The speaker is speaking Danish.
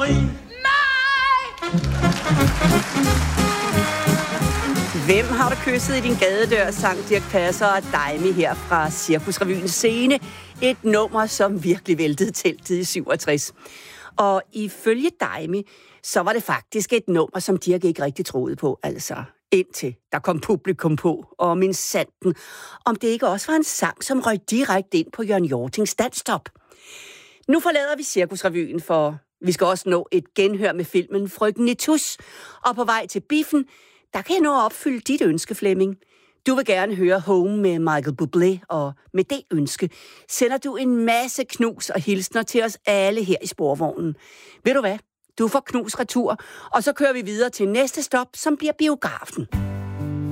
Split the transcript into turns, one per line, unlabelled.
Marie.
Nej!
Hvem har du kysset i din gadedør, sang Dirch Passer og Daimi her fra Cirkusrevyens scene. Et nummer, som virkelig væltede teltet i 67. Og ifølge Daimi, så var det faktisk et nummer, som Dirch ikke rigtig troede på, altså. Indtil der kom publikum på, og min sanden, om det ikke også var en sang, som røg direkte ind på Jørgen Hjortings Dansstop. Nu forlader vi Cirkusrevyen, for vi skal også nå et genhør med filmen Frøken Nitous. Og på vej til biffen, der kan jeg nå at opfylde dit ønske, Flemming. Du vil gerne høre Home med Michael Bublé, og med det ønske sender du en masse knus og hilsner til os alle her i sporvognen. Ved du hvad? Du får knus retur, og så kører vi videre til næste stop, som bliver biografen.